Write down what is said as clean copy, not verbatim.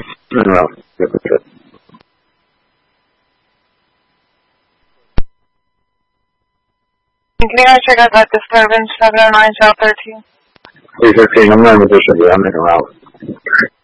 Well, that's it. Can I check out that disturbance 709 South 13? 313, I'm not in the district, I'm in and out.